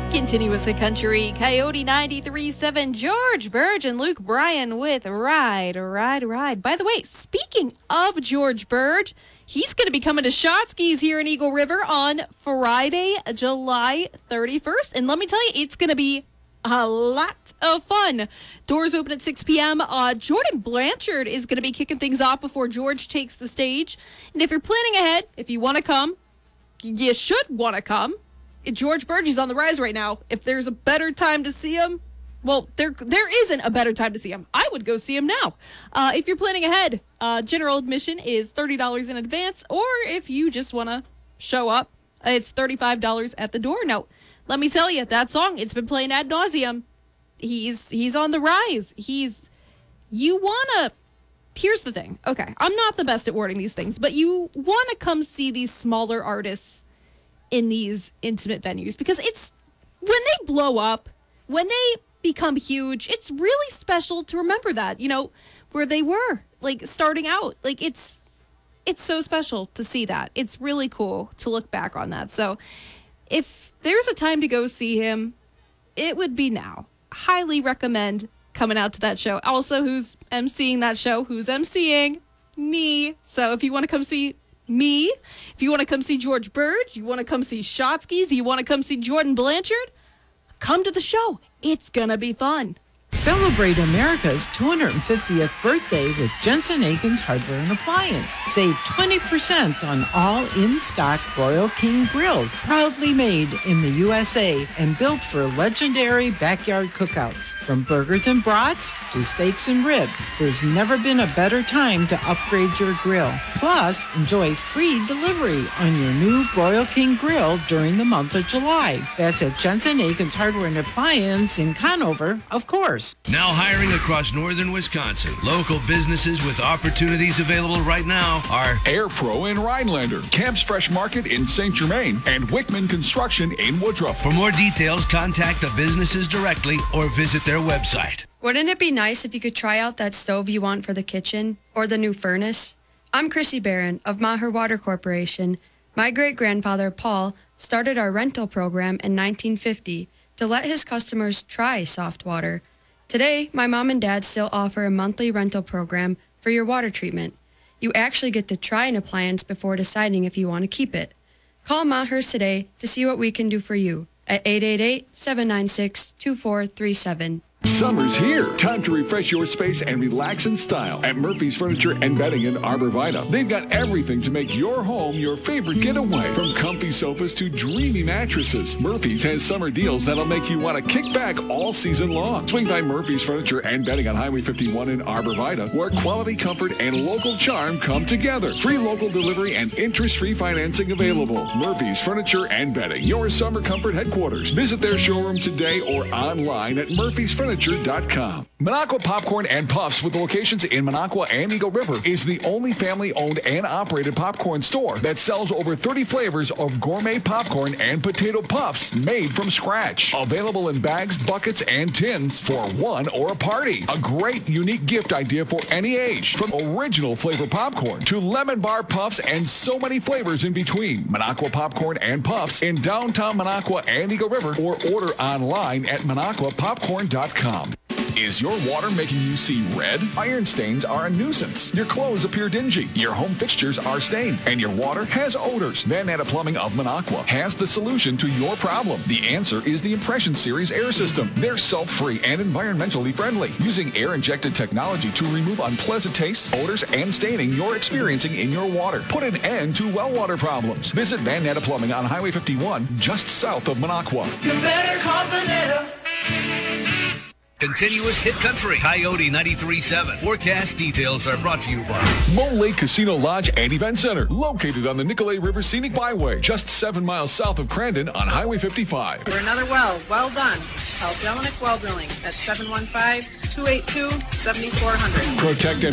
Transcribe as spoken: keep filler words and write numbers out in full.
Continuous Hit Country, Coyote ninety-three point seven, George Burge and Luke Bryan with Ride, Ride, Ride. By the way, speaking of George Burge, he's going to be coming to Shotskis here in Eagle River on Friday, July thirty-first. And let me tell you, it's going to be a lot of fun. Doors open at six p.m. Uh, Jordan Blanchard is going to be kicking things off before George takes the stage. And if you're planning ahead, if you want to come, you should want to come. George Burge is on the rise right now. If there's a better time to see him, well, there there isn't a better time to see him. I would go see him now. Uh, if you're planning ahead, uh, general admission is thirty dollars in advance, or if you just want to show up, it's thirty-five dollars at the door. Now, let me tell you, that song, it's been playing ad nauseum. He's, he's on the rise. He's, you want to, here's the thing. Okay, I'm not the best at wording these things, but you want to come see these smaller artists in these intimate venues, because it's when they blow up, when they become huge, it's really special to remember that, you know, where they were, like, starting out. Like, it's it's so special to see that. It's really cool to look back on that. So if there's a time to go see him, it would be now. Highly recommend coming out to that show. Also, who's emceeing that show? Who's emceeing? Me. So if you want to come see me, if you want to come see George Burge, you want to come see Shotskis, you want to come see Jordan Blanchard, come to the show. It's going to be fun. Celebrate America's two hundred fiftieth birthday with Jensen Akins Hardware and Appliance. Save twenty percent on all in-stock Royal King grills, proudly made in the U S A and built for legendary backyard cookouts. From burgers and brats to steaks and ribs, there's never been a better time to upgrade your grill. Plus, enjoy free delivery on your new Royal King grill during the month of July. That's at Jensen Akins Hardware and Appliance in Conover, of course. Now hiring across northern Wisconsin. Local businesses with opportunities available right now are AirPro in Rhinelander, Camp's Fresh Market in Saint Germain, and Wickman Construction in Woodruff. For more details, contact the businesses directly or visit their website. Wouldn't it be nice if you could try out that stove you want for the kitchen or the new furnace? I'm Chrissy Barron of Maher Water Corporation. My great-grandfather, Paul, started our rental program in nineteen fifty to let his customers try soft water. Today, my mom and dad still offer a monthly rental program for your water treatment. You actually get to try an appliance before deciding if you want to keep it. Call Maher's today to see what we can do for you at eight eight eight, seven nine six, two four three seven. Summer's here. Time to refresh your space and relax in style at Murphy's Furniture and Bedding in Arbor Vita. They've got everything to make your home your favorite getaway. From comfy sofas to dreamy mattresses, Murphy's has summer deals that'll make you want to kick back all season long. Swing by Murphy's Furniture and Bedding on Highway fifty-one in Arbor Vita, where quality, comfort, and local charm come together. Free local delivery and interest-free financing available. Murphy's Furniture and Bedding, your summer comfort headquarters. Visit their showroom today or online at murphys furniture dot com. Minocqua Popcorn and Puffs, with locations in Minocqua and Eagle River, is the only family-owned and operated popcorn store that sells over thirty flavors of gourmet popcorn and potato puffs made from scratch. Available in bags, buckets, and tins for one or a party. A great, unique gift idea for any age. From original flavor popcorn to lemon bar puffs and so many flavors in between. Minocqua Popcorn and Puffs in downtown Minocqua and Eagle River, or order online at minocqua popcorn dot com. Is your water making you see red? Iron stains are a nuisance. Your clothes appear dingy. Your home fixtures are stained. And your water has odors. Van Natta Plumbing of Minocqua has the solution to your problem. The answer is the Impression Series air system. They're sulfur-free and environmentally friendly, using air-injected technology to remove unpleasant tastes, odors, and staining you're experiencing in your water. Put an end to well water problems. Visit Van Natta Plumbing on Highway fifty-one, just south of Minocqua. You better call Vanetta. Continuous Hit Country, Coyote ninety-three point seven. Forecast details are brought to you by Mole Lake Casino Lodge and Event Center, located on the Nicolay River Scenic Byway, just seven miles south of Crandon on Highway fifty-five. For another well, well done. Call Delanic Well Drilling at seven one five, two eight two, seven four zero zero. Protect